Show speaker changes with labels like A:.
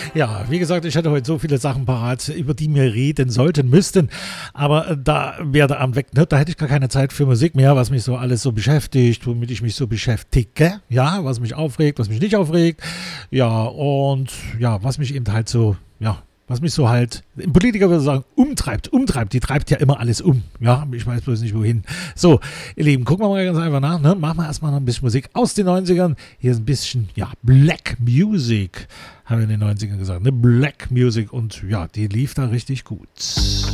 A: Ja, wie gesagt, ich hätte heute so viele Sachen parat, über die wir reden sollten, müssten. Aber da wäre der Abend weg, ne? Da hätte ich gar keine Zeit für Musik mehr, was mich so alles so beschäftigt, womit ich mich so beschäftige. Ja, was mich aufregt, was mich nicht aufregt. Ja, und ja, was mich eben halt so, ja, was mich so halt, ein Politiker würde sagen, umtreibt, die treibt ja immer alles um, ja, ich weiß bloß nicht wohin. So, ihr Lieben, gucken wir mal ganz einfach nach, ne? Machen wir erstmal noch ein bisschen Musik aus den 90ern, hier ist ein bisschen, ja, Black Music, haben wir in den 90ern gesagt, ne? Black Music und ja, die lief da richtig gut.